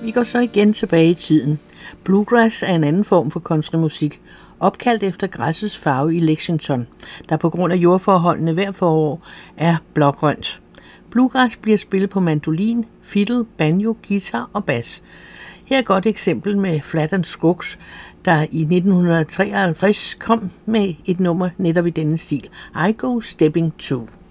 Vi går så igen tilbage i tiden. Bluegrass er en anden form for countrymusik, opkaldt efter græssets farve i Lexington, der på grund af jordforholdene hver forår er blågrønt. Bluegrass bliver spillet på mandolin, fiddle, banjo, guitar og bas. Her er et godt eksempel med Flatt & Scruggs, der i 1953 kom med et nummer netop i denne stil, I Go Stepping Too.